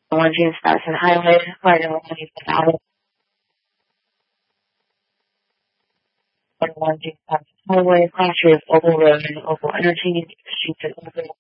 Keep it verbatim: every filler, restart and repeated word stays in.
one James Madison Highway, right in one one James Madison Highway, cross with Oval Road and Oval Energy, streets at Oval